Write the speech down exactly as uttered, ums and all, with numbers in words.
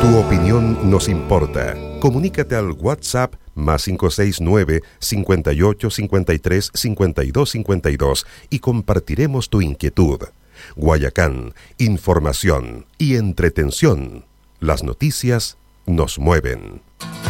Tu opinión nos importa. Comunícate al WhatsApp más cinco seis nueve, cincuenta y ocho, cincuenta y tres, cincuenta y dos, cincuenta y dos y compartiremos tu inquietud. Guayacán, información y entretención. Las noticias nos mueven.